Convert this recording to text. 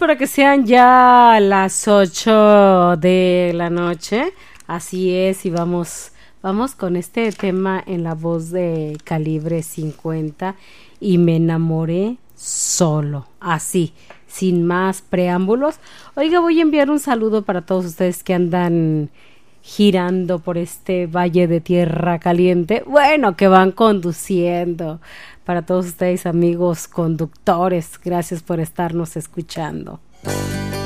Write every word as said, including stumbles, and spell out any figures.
para que sean ya las ocho de la noche. Así es, y vamos, vamos con este tema en la voz de Calibre cincuenta. Y me enamoré solo, así, sin más preámbulos. Oiga, voy a enviar un saludo para todos ustedes que andan girando por este valle de tierra caliente. Bueno, que van conduciendo. Para todos ustedes, amigos conductores, gracias por estarnos escuchando.